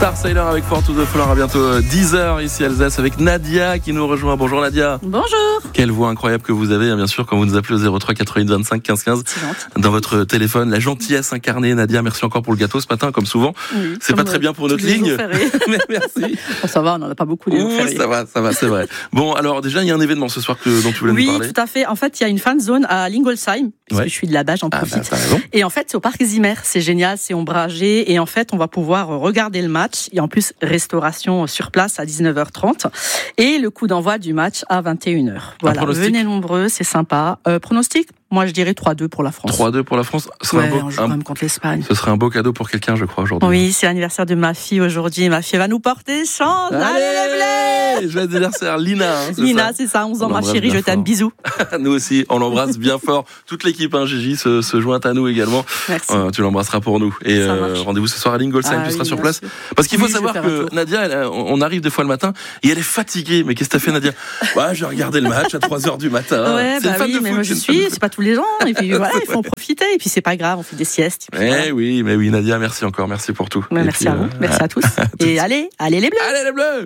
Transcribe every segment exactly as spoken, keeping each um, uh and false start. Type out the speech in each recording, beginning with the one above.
Star Sailor avec Four to the Floor. À bientôt dix heures ici Alsace avec Nadia qui nous rejoint. Bonjour Nadia. Bonjour. Quelle voix incroyable que vous avez, bien sûr, quand vous nous appelez au zéro trois quatre-vingt-huit vingt-cinq quinze quinze dans votre téléphone. La gentillesse incarnée. Nadia, merci encore pour le gâteau ce matin, comme souvent. Oui, c'est pas très bien pour notre ligne. Mais merci. Bon, ça va, on n'en a pas beaucoup. Les Ouh, ça va, ça va, c'est vrai. Bon, alors déjà, il y a un événement ce soir que, dont tu voulais oui, nous parler. Oui, tout à fait. En fait, il y a une fan zone à Lingolsheim, parce ouais. que je suis de là-bas, j'en profite. Ah, bah, et en fait, c'est au parc Zimmer. C'est génial, c'est ombragé. Et en fait, on va pouvoir regarder le match. Et en plus, restauration sur place à dix-neuf heures trente. Et le coup d'envoi du match à vingt et une heures. Voilà, venez nombreux, c'est sympa. Euh, pronostic ? Moi, je dirais trois deux pour la France. trois deux pour la France. Ce serait ouais, un beau, on joue un, quand même contre l'Espagne. Ce serait un beau cadeau pour quelqu'un, je crois, aujourd'hui. Oui, c'est l'anniversaire de ma fille aujourd'hui. Ma fille va nous porter chance. Allez, allez, joyeux anniversaire, Lina. Hein, c'est Lina, ça. c'est ça, onze ans, ma chérie, je t'aime, bisous. Nous aussi, on l'embrasse bien fort. Toute l'équipe, hein, Gigi, se, se joint à nous également. Merci. Euh, tu l'embrasseras pour nous. Et euh, rendez-vous ce soir à Lingolsheim, ah, tu seras oui, sur place. Sûr. Parce qu'il faut oui, savoir que Nadia, elle, on arrive des fois le matin et elle est fatiguée. Mais qu'est-ce que t'as fait, Nadia? Ouais, j'ai regardé le match à trois heures du matin. Ouais, c'est bah oui, mais moi je suis, c'est pas tous les gens. Et puis voilà, il faut en profiter. Et puis c'est pas grave, on fait des siestes. Eh voilà. oui, mais oui, Nadia, merci encore, merci pour tout. Mais merci puis, à vous, euh, merci à tous. Et allez, allez les bleus. Allez les bleus.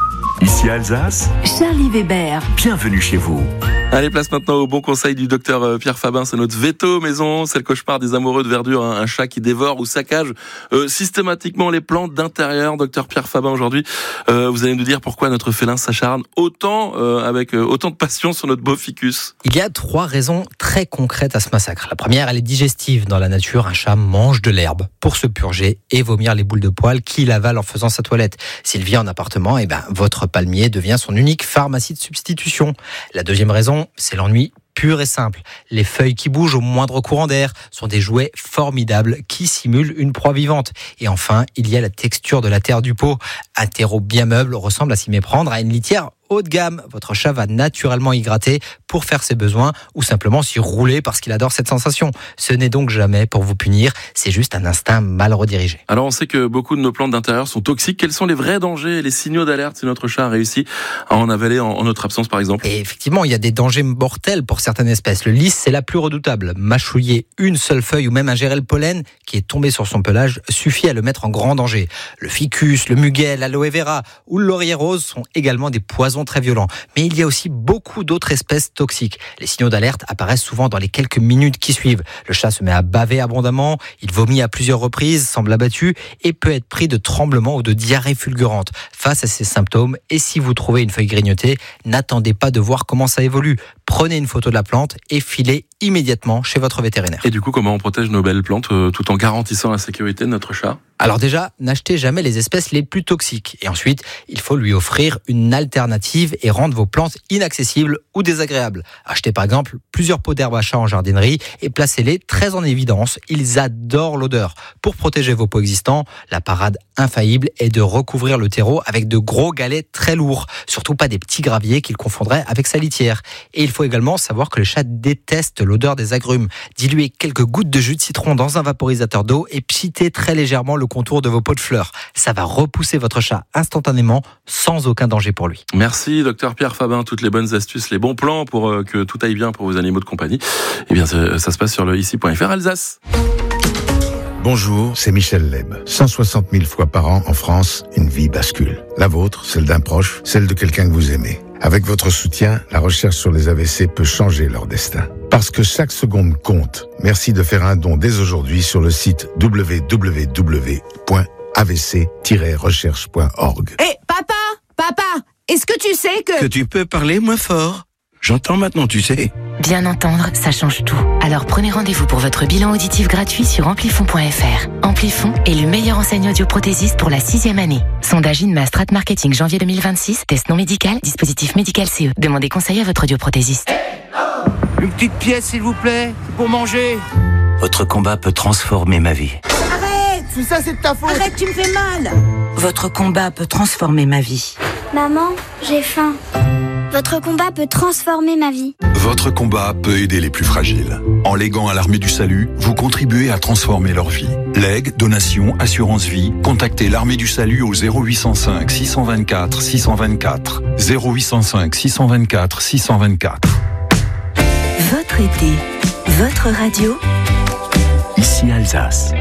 Ici Alsace, Charlie Weber. Bienvenue chez vous. Allez, place maintenant au bon conseil du docteur Pierre Fabin. C'est notre veto maison, c'est le cauchemar des amoureux de verdure, hein. Un chat qui dévore ou saccage euh, systématiquement les plantes d'intérieur. Docteur Pierre Fabin, aujourd'hui, euh, vous allez nous dire pourquoi notre félin s'acharne autant, euh, avec euh, autant de passion sur notre beau ficus. Il y a trois raisons très concrètes à ce massacre. La première, elle est digestive. Dans la nature, un chat mange de l'herbe pour se purger et vomir les boules de poils qu'il avale en faisant sa toilette. S'il vit en appartement, eh ben, votre palmier devient son unique pharmacie de substitution. La deuxième raison, c'est l'ennui pur et simple. Les feuilles qui bougent au moindre courant d'air sont des jouets formidables qui simulent une proie vivante. Et enfin, il y a la texture de la terre du pot. Un terreau bien meuble ressemble à s'y méprendre à une litière haut de gamme. Votre chat va naturellement y gratter pour faire ses besoins ou simplement s'y rouler parce qu'il adore cette sensation. Ce n'est donc jamais pour vous punir, c'est juste un instinct mal redirigé. Alors on sait que beaucoup de nos plantes d'intérieur sont toxiques. Quels sont les vrais dangers et les signaux d'alerte si notre chat a réussi à en avaler en, en notre absence par exemple? Et effectivement, il y a des dangers mortels pour certaines espèces. Le lys, c'est la plus redoutable. Mâchouiller une seule feuille ou même ingérer le pollen qui est tombé sur son pelage suffit à le mettre en grand danger. Le ficus, le muguet, l'aloe vera ou le laurier rose sont également des poisons très violents. Mais il y a aussi beaucoup d'autres espèces toxiques. Les signaux d'alerte apparaissent souvent dans les quelques minutes qui suivent. Le chat se met à baver abondamment, il vomit à plusieurs reprises, semble abattu et peut être pris de tremblements ou de diarrhée fulgurante. Face à ces symptômes, et si vous trouvez une feuille grignotée, n'attendez pas de voir comment ça évolue. Prenez une photo de la plante et filez immédiatement chez votre vétérinaire. Et du coup, comment on protège nos belles plantes euh, tout en garantissant la sécurité de notre chat ? Alors déjà, n'achetez jamais les espèces les plus toxiques. Et ensuite, il faut lui offrir une alternative et rendre vos plantes inaccessibles ou désagréables. Achetez par exemple plusieurs pots d'herbe à chat en jardinerie et placez-les très en évidence. Ils adorent l'odeur. Pour protéger vos pots existants, la parade infaillible est de recouvrir le terreau avec de gros galets très lourds. Surtout pas des petits graviers qu'il confondrait avec sa litière. Et il faut également savoir que le chat déteste l'odeur des agrumes. Diluez quelques gouttes de jus de citron dans un vaporisateur d'eau et pchitez très légèrement le contour de vos pots de fleurs. Ça va repousser votre chat instantanément sans aucun danger pour lui. Merci docteur Pierre Fabin, toutes les bonnes astuces, les bons plans pour euh, que tout aille bien pour vos animaux de compagnie. Eh bien ça, ça se passe sur le ici point f r Alsace. Bonjour, c'est Michel Leb. cent soixante mille fois par an en France, une vie bascule. La vôtre, celle d'un proche, celle de quelqu'un que vous aimez. Avec votre soutien, la recherche sur les A V C peut changer leur destin. Parce que chaque seconde compte, merci de faire un don dès aujourd'hui sur le site w w w point a v c tiret recherche point org. Hé, hey, papa, papa, est-ce que tu sais que... Que tu peux parler moins fort. J'entends maintenant, tu sais. Bien entendre, ça change tout. Alors prenez rendez-vous pour votre bilan auditif gratuit sur amplifon point f r. Amplifon est le meilleur enseigne audioprothésiste pour la sixième année. Sondage Inma Strat Marketing janvier deux mille vingt-six. Test non médical, dispositif médical C E. Demandez conseil à votre audioprothésiste. Une petite pièce, s'il vous plaît, pour manger. Votre combat peut transformer ma vie. Arrête! Tout ça, c'est de ta faute. Arrête, tu me fais mal. Votre combat peut transformer ma vie. Maman, j'ai faim. Votre combat peut transformer ma vie. Votre combat peut aider les plus fragiles. En léguant à l'Armée du Salut, vous contribuez à transformer leur vie. Legs, donations, assurance vie, contactez l'Armée du Salut au zéro huit cent cinq six cent vingt-quatre six cent vingt-quatre. zéro huit cent cinq six cent vingt-quatre six cent vingt-quatre. Votre été, votre radio. Ici Alsace.